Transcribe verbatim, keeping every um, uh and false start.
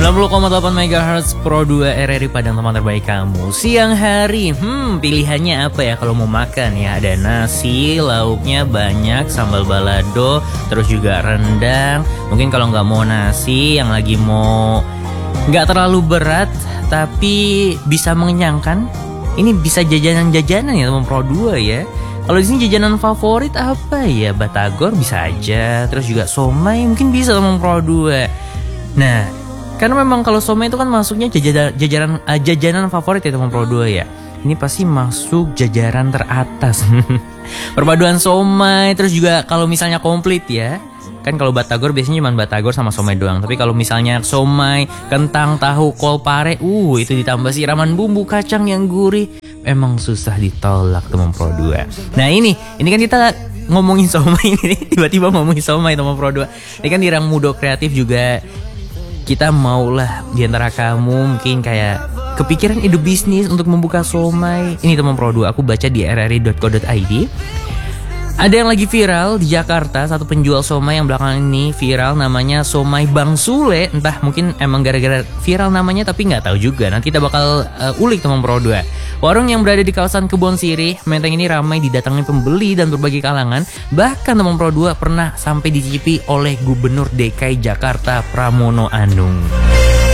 sembilan puluh koma delapan megahertz Pro dua R R I Padang, teman terbaik kamu. Siang hari, hmm pilihannya apa ya kalau mau makan ya? Ada nasi, lauknya banyak, sambal balado, terus juga rendang. Mungkin kalau nggak mau nasi, yang lagi mau nggak terlalu berat tapi bisa mengenyangkan, ini bisa jajanan-jajanan ya teman Pro dua ya. Kalau di sini jajanan favorit apa ya? Batagor bisa aja, terus juga somai mungkin bisa teman Pro dua. Nah, karena memang kalau somai itu kan masuknya jajaran jajaran, uh, jajanan favorit ya teman Pro dua ya. Ini pasti masuk jajaran teratas. Perpaduan somai, terus juga kalau misalnya komplit ya. Kan kalau batagor biasanya cuma batagor sama somai doang. Tapi kalau misalnya somai, kentang, tahu, kol pare, uh itu ditambah siraman bumbu kacang yang gurih, emang susah ditolak teman Pro dua. Nah ini, ini kan kita ngomongin somai ini, tiba-tiba ngomongin somai teman Pro dua. Ini kan di Rang Mudo Kreatif juga kita maulah diantara kamu mungkin kayak kepikiran ide bisnis untuk membuka somai. Ini teman Pro dua, aku baca di r r i dot co dot i d. Ada yang lagi viral di Jakarta, satu penjual somai yang belakangan ini viral, namanya Somai Bang Sule. Entah mungkin emang gara-gara viral namanya tapi nggak tahu juga. Nanti kita bakal uh, ulik teman Pro dua. Warung yang berada di kawasan Kebon Sirih, Menteng ini ramai didatangi pembeli dan berbagai kalangan. Bahkan teman Pro dua pernah sampai dicicipi oleh Gubernur D K I Jakarta Pramono Anung.